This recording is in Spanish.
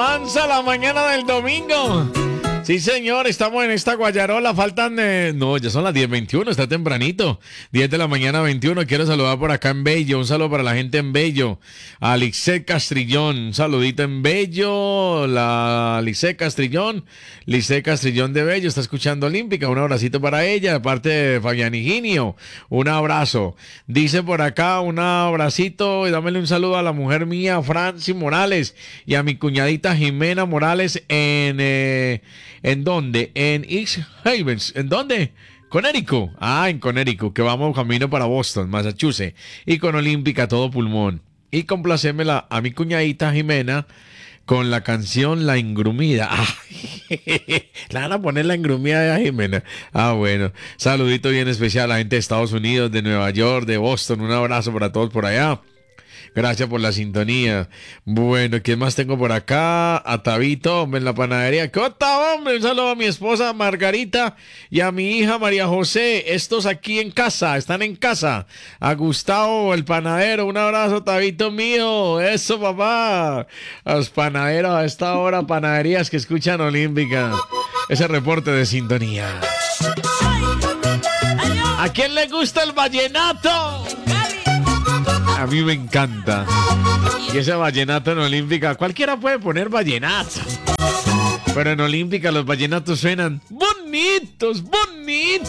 avanza la mañana del domingo. Sí, señor, estamos en esta guayarola, faltan... no, ya son las 10:21, está tempranito. 10 de la mañana 21, quiero saludar por acá en Bello, un saludo para la gente en Bello. A Lice Castrillón, un saludito en Bello, la Lice Castrillón de Bello, está escuchando Olímpica, un abracito para ella, de parte de Fabián Higinio, un abrazo. Dice por acá, un abracito, y dámele un saludo a la mujer mía, Franci Morales, y a mi cuñadita Jimena Morales ¿en dónde? En East Havens. ¿En dónde? Connecticut. En Connecticut, que vamos camino para Boston, Massachusetts. Y con Olímpica todo pulmón. Y complacémela a mi cuñadita Jimena con la canción La Engrumida. Le van a poner La Engrumida a Jimena. Bueno. Saludito bien especial a la gente de Estados Unidos, de Nueva York, de Boston. Un abrazo para todos por allá. Gracias por la sintonía. Bueno, ¿quién más tengo por acá? A Tabito, hombre, en la panadería. ¿Qué onda, hombre? Un saludo a mi esposa Margarita y a mi hija María José. Estos aquí en casa, están en casa. A Gustavo, el panadero. Un abrazo, Tabito mío. Eso, papá. A los panaderos a esta hora, panaderías que escuchan Olímpica. Ese reporte de sintonía. ¿A quién le gusta el vallenato? A mí me encanta. Y ese vallenato en Olímpica, cualquiera puede poner vallenato. Pero en Olímpica los vallenatos suenan bonitos, bonitos.